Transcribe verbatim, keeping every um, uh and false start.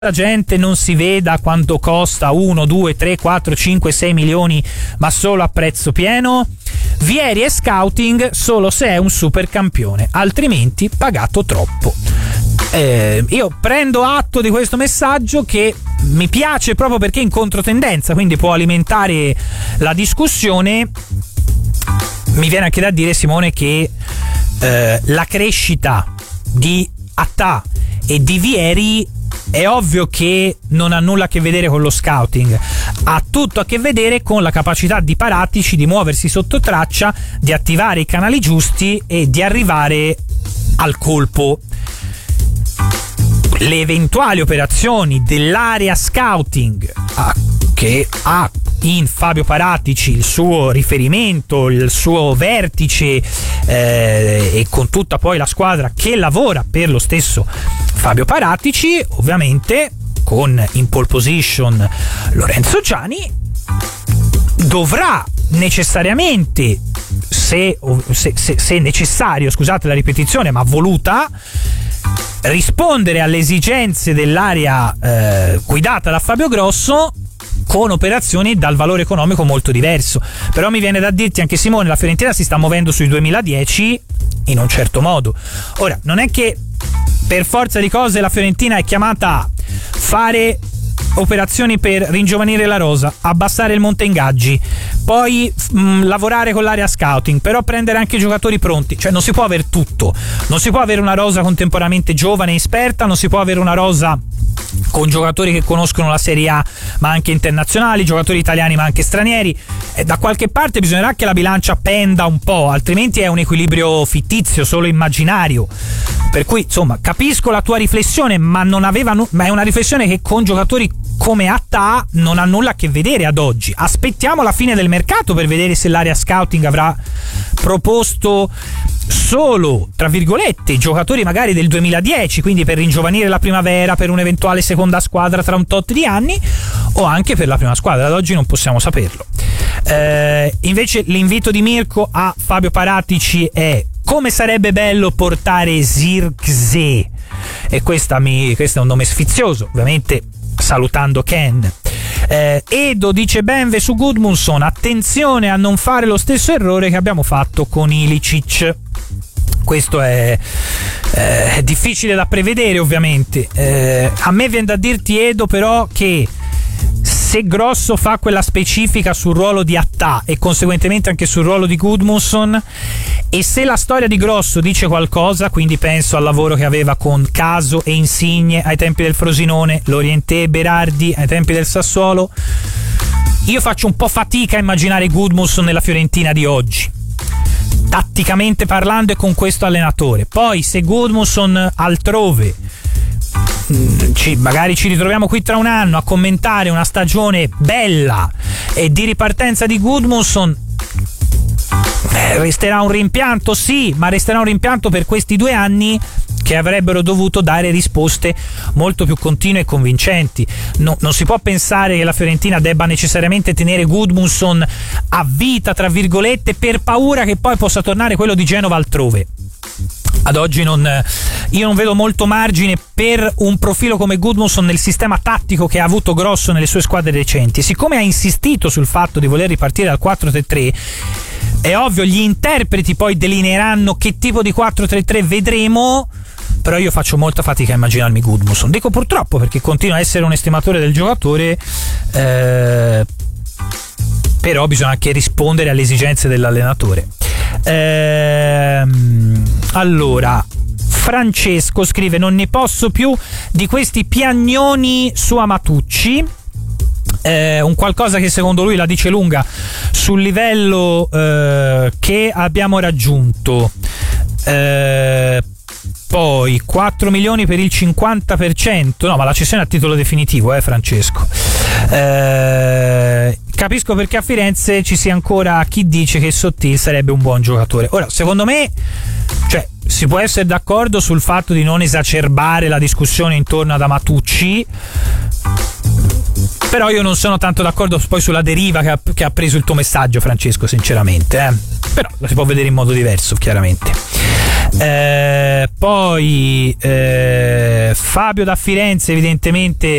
la gente non si veda quanto costa uno, due, tre, quattro, cinque, sei milioni, ma solo a prezzo pieno. Vieri e scouting solo se è un super campione, altrimenti pagato troppo. Eh, io prendo atto di questo messaggio, che mi piace proprio perché è in controtendenza, quindi può alimentare la discussione. Mi viene anche da dire, Simone, che eh, la crescita di Attah e di Vieri è ovvio che non ha nulla a che vedere con lo scouting, ha tutto a che vedere con la capacità di Paratici di muoversi sotto traccia, di attivare i canali giusti e di arrivare al colpo. Le eventuali operazioni dell'area scouting, che ha in Fabio Paratici il suo riferimento, il suo vertice, eh, e con tutta poi la squadra che lavora per lo stesso Fabio Paratici, ovviamente con in pole position Lorenzo Giani, dovrà necessariamente, se, se, se, se necessario, scusate la ripetizione, ma voluta, rispondere alle esigenze dell'area eh, guidata da Fabio Grosso con operazioni dal valore economico molto diverso. Però mi viene da dirti anche, Simone, la Fiorentina si sta muovendo sui duemiladieci in un certo modo. Ora, non è che per forza di cose la Fiorentina è chiamata a fare operazioni per ringiovanire la rosa, abbassare il monte ingaggi, poi mh, lavorare con l'area scouting, però prendere anche giocatori pronti. Cioè non si può avere tutto, non si può avere una rosa contemporaneamente giovane e esperta, non si può avere una rosa con giocatori che conoscono la Serie A ma anche internazionali, giocatori italiani ma anche stranieri. E da qualche parte bisognerà che la bilancia penda un po', altrimenti è un equilibrio fittizio, solo immaginario. Per cui insomma capisco la tua riflessione, ma non aveva nu- ma è una riflessione che con giocatori come Attah non ha nulla a che vedere ad oggi. Aspettiamo la fine del mercato per vedere se l'area scouting avrà proposto solo, tra virgolette, giocatori magari del duemiladieci, quindi per ringiovanire la primavera, per un'eventuale seconda squadra tra un tot di anni, o anche per la prima squadra. Ad oggi non possiamo saperlo. Eh, invece l'invito di Mirko a Fabio Paratici è: come sarebbe bello portare Zirkzee, e questa mi, questo è un nome sfizioso, ovviamente salutando Ken. eh, Edo dice: Benve su Gudmundsson, attenzione a non fare lo stesso errore che abbiamo fatto con Ilicic. Questo è, eh, è difficile da prevedere, ovviamente. eh, a me viene da dirti, Edo, però, che se Grosso fa quella specifica sul ruolo di Attah e conseguentemente anche sul ruolo di Gudmundsson, e se la storia di Grosso dice qualcosa, quindi penso al lavoro che aveva con Caso e Insigne ai tempi del Frosinone, Lorientè e Berardi ai tempi del Sassuolo, io faccio un po' fatica a immaginare Gudmundsson nella Fiorentina di oggi, tatticamente parlando, e con questo allenatore. Poi se Gudmundsson altrove, Ci, magari ci ritroviamo qui tra un anno a commentare una stagione bella e di ripartenza di Gudmundsson, eh, resterà un rimpianto, sì, ma resterà un rimpianto per questi due anni che avrebbero dovuto dare risposte molto più continue e convincenti. No, non si può pensare che la Fiorentina debba necessariamente tenere Gudmundsson a vita, tra virgolette, per paura che poi possa tornare quello di Genova altrove. Ad oggi non, io non vedo molto margine per un profilo come Gudmundsson nel sistema tattico che ha avuto Grosso nelle sue squadre recenti. Siccome ha insistito sul fatto di voler ripartire dal quattro tre tre, è ovvio, gli interpreti poi delineeranno che tipo di quattro tre tre vedremo, però io faccio molta fatica a immaginarmi Gudmundsson. Dico purtroppo, perché continuo a essere un estimatore del giocatore, eh, però bisogna anche rispondere alle esigenze dell'allenatore. Ehm, allora Francesco scrive: non ne posso più di questi piagnoni su Amatucci. Eh, un qualcosa che secondo lui la dice lunga sul livello eh, che abbiamo raggiunto. eh, Poi quattro milioni per il cinquanta per cento, no, ma la cessione a titolo definitivo, eh Francesco. Eh, capisco perché a Firenze ci sia ancora chi dice che Sottil sarebbe un buon giocatore. Ora, secondo me, cioè, si può essere d'accordo sul fatto di non esacerbare la discussione intorno ad Amatucci, però io non sono tanto d'accordo poi sulla deriva che ha, che ha preso il tuo messaggio, Francesco, sinceramente, eh. Però la si può vedere in modo diverso, chiaramente. Eh, poi eh, Fabio da Firenze evidentemente